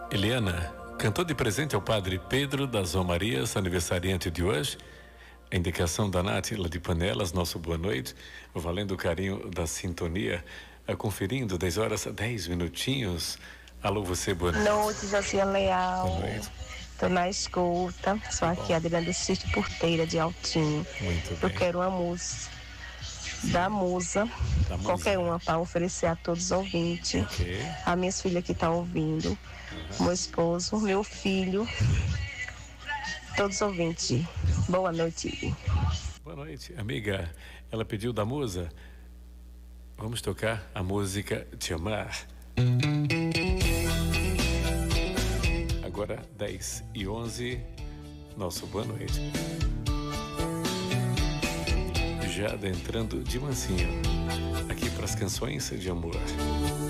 Eliana cantou de presente ao padre Pedro das Romarias, aniversariante de hoje. A indicação da Nath, lá de Panelas, nosso boa noite, valendo o carinho da sintonia, conferindo 10 horas 10 minutinhos. Alô, você, boa noite. Boa noite, Josia Leal. Boa noite. Tô na escuta, sou aqui a Adriana do Sítio Porteira de Altinho. Muito bem. Eu quero uma música da Musa, qualquer uma, para oferecer a todos os ouvintes. Ok. A minhas filhas que estão ouvindo, meu esposo, meu filho, todos os ouvintes. Boa noite. Boa noite, amiga. Ela pediu da Musa. Vamos tocar a música Te Amar. Agora 10h11, nosso boa noite. Já adentrando de mansinho aqui para as canções de amor.